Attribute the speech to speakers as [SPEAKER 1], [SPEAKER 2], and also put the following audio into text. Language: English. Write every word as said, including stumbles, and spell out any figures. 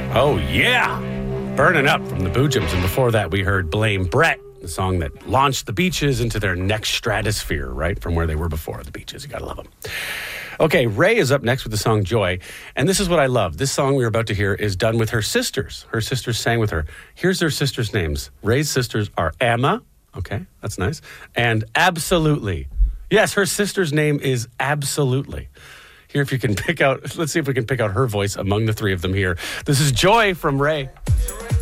[SPEAKER 1] Oh, yeah. Burning Up from the Boojums. And before that, we heard Blame Brett, the song that launched the Beaches into their next stratosphere, right? From where they were before the Beaches. You got to love them. Okay, Ray is up next with the song Joy. And this is what I love. This song we're about to hear is done with her sisters. Her sisters sang with her. Here's their sisters' names. Ray's sisters are Emma. Okay, that's nice. And Absolutely. Yes, her sister's name is Absolutely. Here, if you can pick out, let's see if we can pick out her voice among the three of them here. This is Joy from Ray.